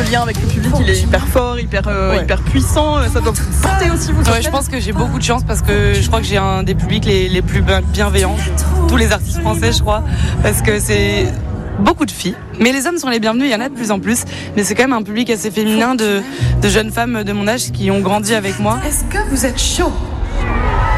lien avec le public, il est hyper fort, hyper puissant. Ça doit vous porter aussi, vous. Ouais, je pense que j'ai beaucoup de chance parce que je crois que j'ai un des publics les plus bienveillants, tous les artistes français, je crois, parce que c'est beaucoup de filles. Mais les hommes sont les bienvenus, il y en a de plus en plus. Mais c'est quand même un public assez féminin de jeunes femmes de mon âge qui ont grandi avec moi. Est-ce que vous êtes chaud ?